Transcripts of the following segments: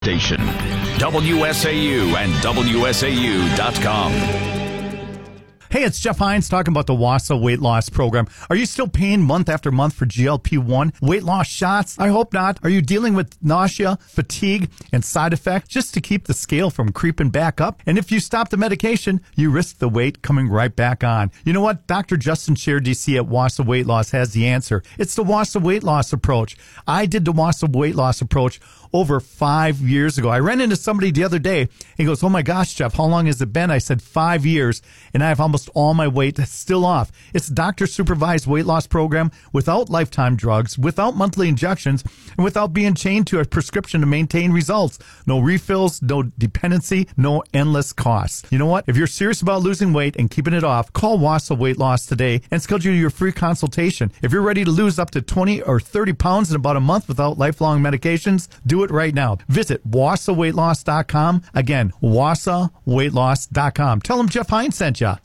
station. WSAU and WSAU.com. Hey, it's Jeff Hines talking about the WASA weight loss program. Are you still paying month after month for GLP-1 weight loss shots? I hope not. Are you dealing with nausea, fatigue, and side effects just to keep the scale from creeping back up? And if you stop the medication, you risk the weight coming right back on. You know what? Dr. Justin Scher, DC at WASA Weight Loss has the answer. It's the WASA weight loss approach. I did the WASA weight loss approach over 5 years ago. I ran into somebody the other day. He goes, "Oh my gosh, Jeff, how long has it been?" I said, 5 years, and I have almost all my weight still off. It's a doctor-supervised weight loss program without lifetime drugs, without monthly injections, and without being chained to a prescription to maintain results. No refills, no dependency, no endless costs. You know what? If you're serious about losing weight and keeping it off, call WASA Weight Loss today and schedule your free consultation. If you're ready to lose up to 20 or 30 pounds in about a month without lifelong medications, do it right now. Visit wasaweightloss.com. Again, wasaweightloss.com. Tell them Jeff Hines sent you.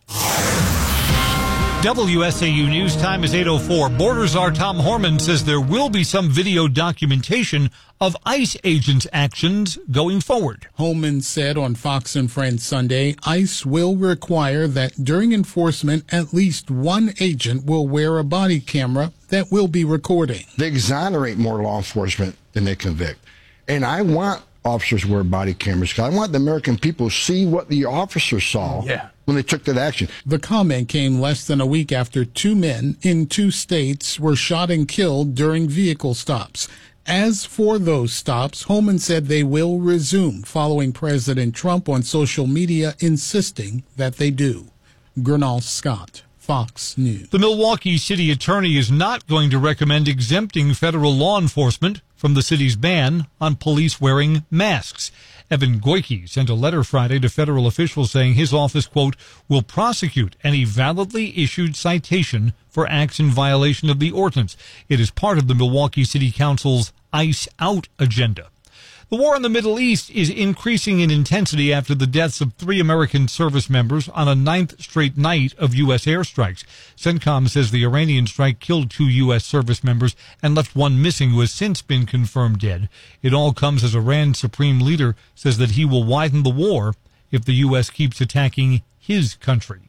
WSAU News Time is 8:04. Border Czar Tom Horman says there will be some video documentation of ICE agents' actions going forward. Holman said on Fox and Friends Sunday, ICE will require that during enforcement, at least one agent will wear a body camera that will be recording. They exonerate more law enforcement than they convict. And I want officers to wear body cameras because I want the American people to see what the officers saw when they took that action. The comment came less than a week after 2 men in 2 states were shot and killed during vehicle stops. As for those stops, Holman said they will resume following President Trump on social media insisting that they do. Gernal Scott, Fox News. The Milwaukee City Attorney is not going to recommend exempting federal law enforcement from the city's ban on police wearing masks. Evan Goyke sent a letter Friday to federal officials saying his office, quote, will prosecute any validly issued citation for acts in violation of the ordinance. It is part of the Milwaukee City Council's ICE Out agenda. The war in the Middle East is increasing in intensity after the deaths of 3 American service members on a 9th straight night of U.S. airstrikes. CENTCOM says the Iranian strike killed 2 U.S. service members and left 1 missing who has since been confirmed dead. It all comes as Iran's supreme leader says that he will widen the war if the U.S. keeps attacking his country.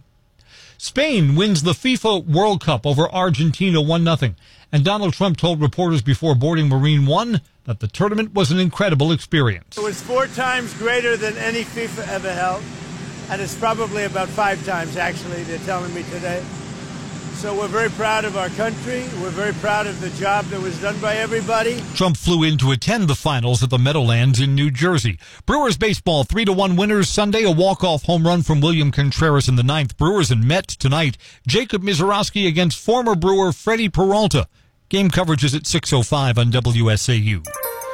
Spain wins the FIFA World Cup over Argentina 1-0. And Donald Trump told reporters before boarding Marine One that the tournament was an incredible experience. It was 4 times greater than any FIFA ever held, and it's probably about 5 times, actually, they're telling me today. So we're very proud of our country. We're very proud of the job that was done by everybody. Trump flew in to attend the finals at the Meadowlands in New Jersey. Brewers baseball 3-1 winners Sunday, a walk-off home run from William Contreras in the 9th. Brewers and Mets tonight. Jacob Mizorowski against former Brewer Freddie Peralta. Game coverage is at 6:05 on WSAU.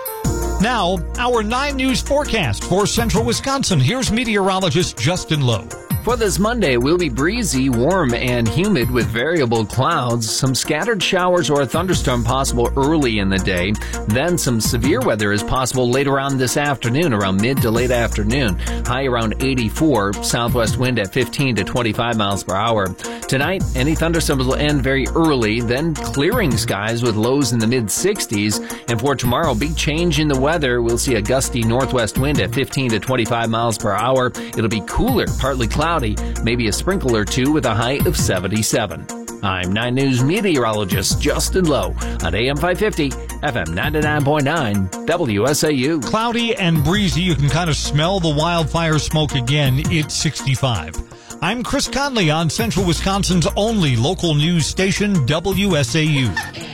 Now, our 9 News forecast for central Wisconsin. Here's meteorologist Justin Lowe. For this Monday, we'll be breezy, warm, and humid with variable clouds. Some scattered showers or a thunderstorm possible early in the day. Then some severe weather is possible later on this afternoon, around mid to late afternoon. High around 84, southwest wind at 15 to 25 miles per hour. Tonight, any thunderstorms will end very early, then clearing skies with lows in the mid-60s. And for tomorrow, big change in the weather. We'll see a gusty northwest wind at 15 to 25 miles per hour. It'll be cooler, partly cloudy, maybe a sprinkle or 2 with a high of 77. I'm 9 News meteorologist Justin Lowe on AM 550, FM 99.9, WSAU. Cloudy and breezy. You can kind of smell the wildfire smoke again. It's 65. I'm Chris Conley on Central Wisconsin's only local news station, WSAU.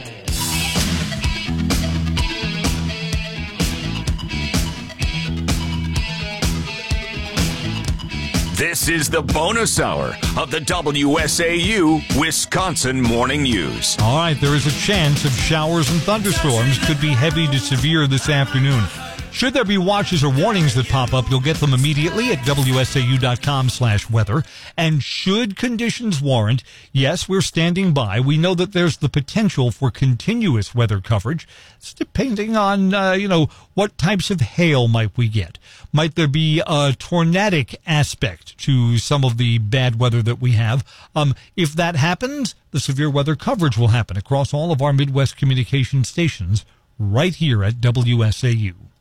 This is the bonus hour of the WSAU Wisconsin Morning News. All right, there is a chance of showers and thunderstorms. Could be heavy to severe this afternoon. Should there be watches or warnings that pop up, you'll get them immediately at WSAU.com/weather. And should conditions warrant, yes, we're standing by. We know that there's the potential for continuous weather coverage. It's depending on, what types of hail might we get. Might there be a tornadic aspect to some of the bad weather that we have? If that happens, the severe weather coverage will happen across all of our Midwest communication stations right here at WSAU.